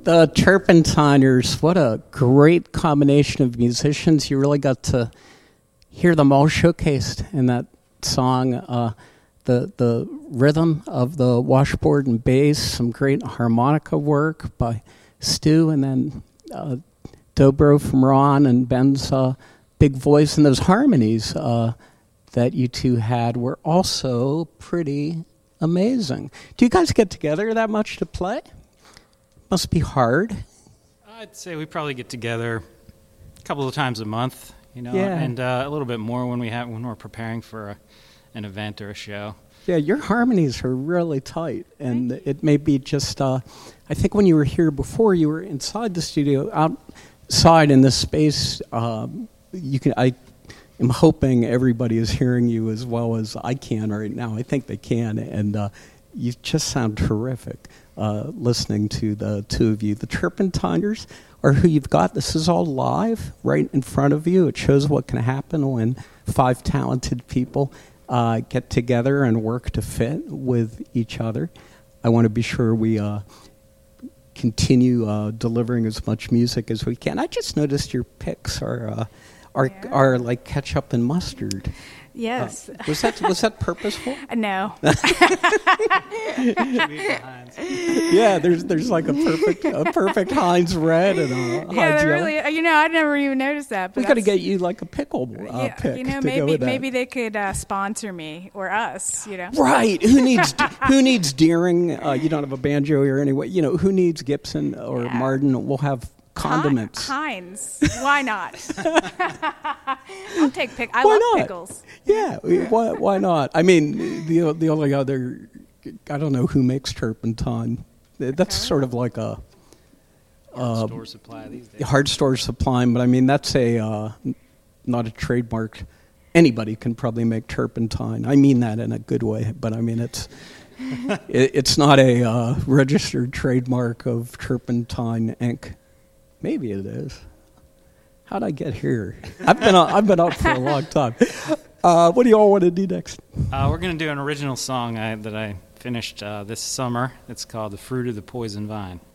The Turpentiners, what a great combination of musicians. You really got to hear them all showcased in that song. The rhythm of the washboard and bass, some great harmonica work by Stu, and then dobro from Ron, and Ben's big voice, and those harmonies that you two had were also pretty amazing. Do you guys get together that much to play? Must be hard. I'd say we probably get together a couple of times a month, and a little bit more when we're preparing for an event or a show. Yeah, your harmonies are really tight, and it may be just. I think when you were here before, you were inside the studio, outside in this space. You can. I am hoping everybody is hearing you as well as I can right now. I think they can, and you just sound terrific. Listening to the two of you. The Turpentiners are who you've got. This is all live right in front of you. It shows what can happen when five talented people get together and work to fit with each other. I want to be sure we continue delivering as much music as we can. I just noticed your picks are like ketchup and mustard. Yes. Was that purposeful? No. Yeah, there's like a perfect Heinz red and a Heinz yellow. Really. I never even noticed that. But we got to get you like a pickle pick. Maybe they could sponsor me or us. Right? Who needs Deering? You don't have a banjo here anyway. Who needs Gibson or Martin? We'll have condiments. Heinz. Why not? I'll take I love pickles. Yeah, why not? I mean, the only other, I don't know who makes turpentine. That's sort of like a hard store supply these days. Hard store supply, but I mean that's not a trademark. Anybody can probably make turpentine. I mean that in a good way, but I mean it's not a registered trademark of Turpentine Inc. Maybe it is. How'd I get here? I've been up for a long time. What do you all want to do next? We're going to do an original song that I finished this summer. It's called "The Fruit of the Poison Vine."